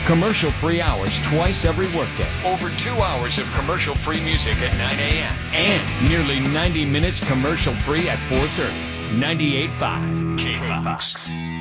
Commercial-free hours twice every workday. Over 2 hours of commercial-free music at 9 a.m. And nearly 90 minutes commercial-free at 4:30. 98.5 KFOX.